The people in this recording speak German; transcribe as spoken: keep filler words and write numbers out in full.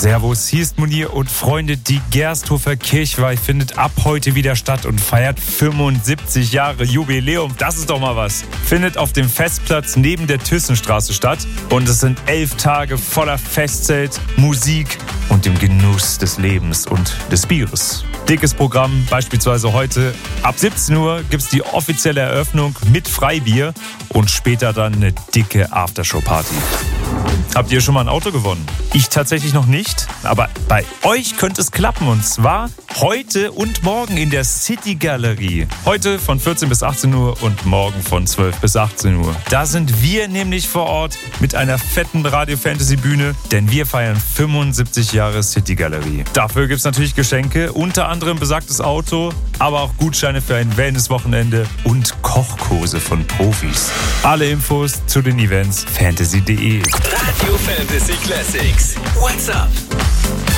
Servus, hier ist Munir und Freunde, die Gersthofer Kirchweih findet ab heute wieder statt und feiert fünfundsiebzig Jahre Jubiläum. Das ist doch mal was. Findet auf dem Festplatz neben der Thyssenstraße statt und es sind elf Tage voller Festzelt, Musik und dem Genuss des Lebens und des Bieres. Dickes Programm, beispielsweise heute ab siebzehn Uhr gibt's die offizielle Eröffnung mit Freibier und später dann eine dicke Aftershow-Party. Habt ihr schon mal ein Auto gewonnen? Ich tatsächlich noch nicht, aber bei euch könnte es klappen und zwar heute und morgen in der City Galerie. Heute von vierzehn bis achtzehn Uhr und morgen von zwölf bis achtzehn Uhr. Da sind wir nämlich vor Ort mit einer fetten Radio-Fantasy-Bühne, denn wir feiern fünfundsiebzig Jahre City Galerie. Dafür gibt's natürlich Geschenke, unter anderem besagtes Auto, aber auch Gutscheine für ein Wellness-Wochenende und Kochkurse von Profis. Alle Infos zu den Events fantasy punkt de. Radio Fantasy Classics. What's up?